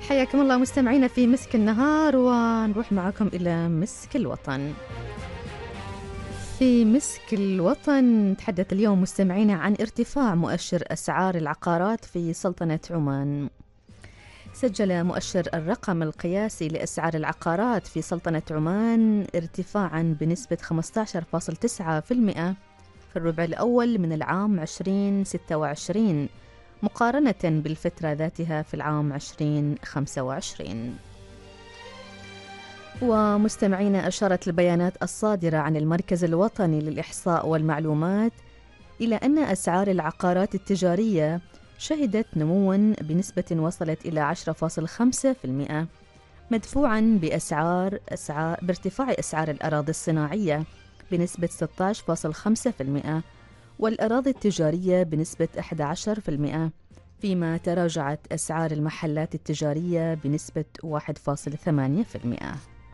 حياكم الله مستمعينا في مسك النهار، ونروح معكم إلى مسك الوطن. في مسك الوطن نتحدث اليوم مستمعينا عن ارتفاع مؤشر أسعار العقارات في سلطنة عمان. سجل مؤشر الرقم القياسي لأسعار العقارات في سلطنة عمان ارتفاعا بنسبة 15.9% في الربع الأول من العام 2026 مقارنة بالفترة ذاتها في العام 2025. ومستمعين، أشارت البيانات الصادرة عن المركز الوطني للإحصاء والمعلومات إلى أن أسعار العقارات التجارية شهدت نمواً بنسبة وصلت إلى 10.5%، مدفوعاً بارتفاع أسعار الأراضي الصناعية بنسبة 16.5%، والأراضي التجارية بنسبة 11%، فيما تراجعت أسعار المحلات التجارية بنسبة 1.8%.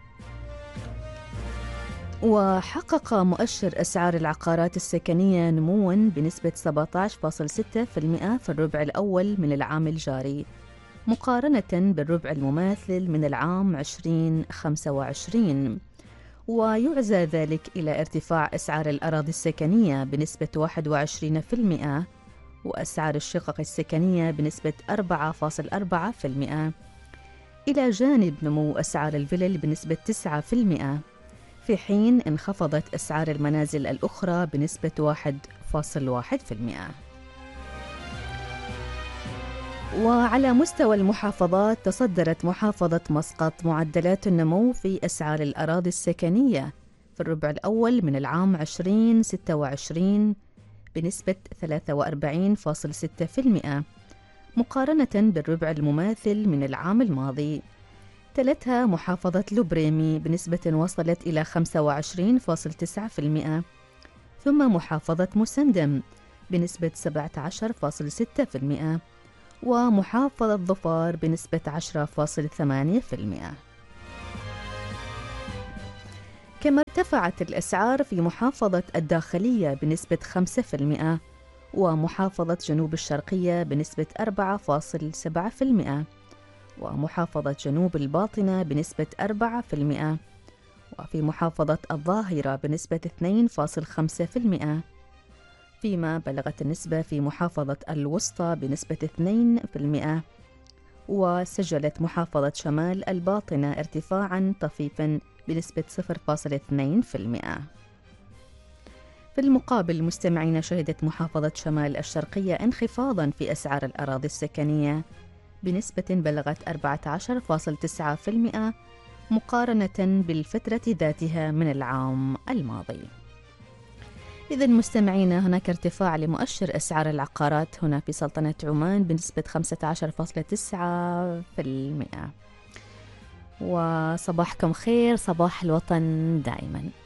وحقق مؤشر أسعار العقارات السكنية نمواً بنسبة 17.6% في الربع الأول من العام الجاري مقارنة بالربع المماثل من العام 2025، ويعزى ذلك إلى ارتفاع أسعار الأراضي السكنية بنسبة 21%، وأسعار الشقق السكنية بنسبة 4.4%، إلى جانب نمو أسعار الفلل بنسبة 9%، في حين انخفضت أسعار المنازل الأخرى بنسبة 1.1%. وعلى مستوى المحافظات، تصدرت محافظة مسقط معدلات النمو في أسعار الأراضي السكنية في الربع الأول من العام 2026 بنسبة 43.6% مقارنة بالربع المماثل من العام الماضي. تلتها محافظة لبريمي بنسبة وصلت إلى 25.9%، ثم محافظة مسندم بنسبة 17.6%، ومحافظة ظفار بنسبة 10.8%. كما ارتفعت الأسعار في محافظة الداخلية بنسبة 5%، ومحافظة جنوب الشرقية بنسبة 4.7%، ومحافظة جنوب الباطنة بنسبة 4%، وفي محافظة الظاهرة بنسبة 2.5%، فيما بلغت النسبة في محافظة الوسطى بنسبة 2%، وسجلت محافظة شمال الباطنة ارتفاعاً طفيفاً بنسبة 0.2%. في المقابل مستمعين، شهدت محافظة شمال الشرقية انخفاضاً في أسعار الأراضي السكنية بنسبة بلغت 14.9% مقارنة بالفترة ذاتها من العام الماضي. إذن مستمعينا، هناك ارتفاع لمؤشر أسعار العقارات هنا في سلطنة عمان بنسبة 15.9%. وصباحكم خير، صباح الوطن دائما.